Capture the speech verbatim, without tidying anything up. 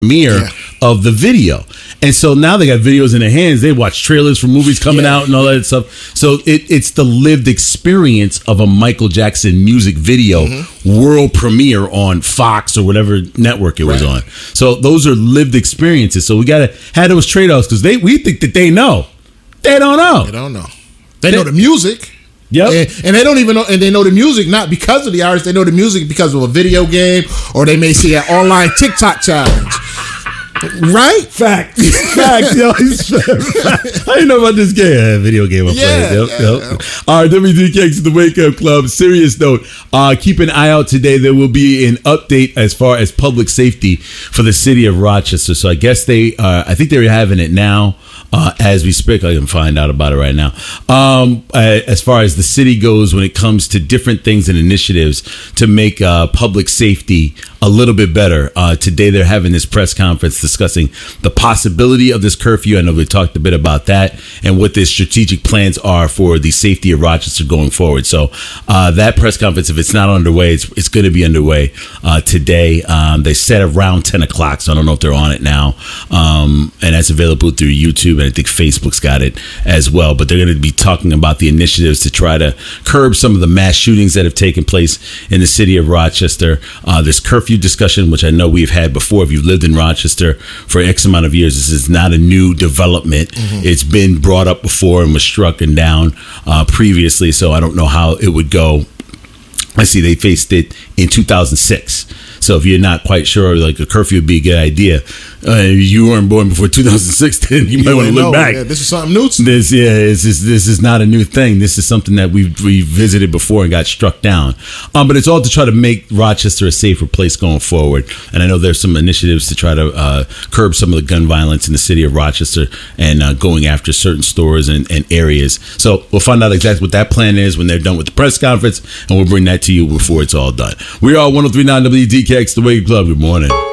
premiere Yeah. of the video. And so now they got videos in their hands. They watch trailers for movies coming Yeah. out and all that stuff. So it, it's the lived experience of a Michael Jackson music video Mm-hmm. world premiere on Fox or whatever network it was Right. on. So those are lived experiences. So we got to have those trade-offs because they we think that they know. They don't know. They don't know. They know the music. Yep. And, and they don't even know, and they know the music not because of the artist. They know the music because of a video game, or they may see an online TikTok challenge. Right? Fact. Fact. Yo, he's fact. I didn't know about this game. Yeah, video game I Yeah, played. Yep, yeah, yep. yeah. All right, W D K X, the Wake Up Club. Serious note. Uh, keep an eye out today. There will be an update as far as public safety for the city of Rochester. So I guess they, uh, I think they're having it now. Uh, as we speak, I can find out about it right now. Um, uh, as far as the city goes, when it comes to different things and initiatives to make uh, public safety a little bit better, uh, today they're having this press conference discussing the possibility of this curfew. I know we talked a bit about that and what the strategic plans are for the safety of Rochester going forward. So uh, that press conference, if it's not underway, it's, it's going to be underway uh, today. Um, they said around ten o'clock, so I don't know if they're on it now. Um, and that's available through YouTube. And I think Facebook's got it as well. But they're going to be talking about the initiatives to try to curb some of the mass shootings that have taken place in the city of Rochester. Uh, this curfew discussion, which I know we've had before. If you've lived in Rochester for X amount of years, this is not a new development. Mm-hmm. It's been brought up before and was struck and down uh, previously. So I don't know how it would go. I see they faced it in two thousand six. So if you're not quite sure, like a curfew would be a good idea. Uh, you weren't born before two thousand six, then you, you might want to look know. back. Yeah, this is something new. To this, yeah, this is this is not a new thing. This is something that we've we visited before and got struck down. Um, but it's all to try to make Rochester a safer place going forward. And I know there's some initiatives to try to uh, curb some of the gun violence in the city of Rochester and uh, going after certain stores and, and areas. So we'll find out exactly what that plan is when they're done with the press conference, and we'll bring that to you before it's all done. We are one oh three point nine W D K X, the Wake Club. Good morning.